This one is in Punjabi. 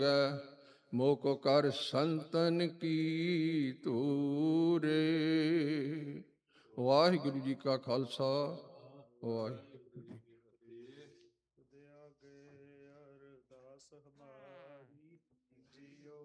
ਮੋਕ ਕਰ ਸੰਤਨ ਕੀ ਧੂਰੇ। ਵਾਹਿਗੁਰੂ ਜੀ ਕਾ ਖਾਲਸਾ, ਵਾਹਿਗੁਰੂ ਜੀ ਕੀ ਫਤਿਹ। ਅਰਦਾਸ ਹਮਾਰੀ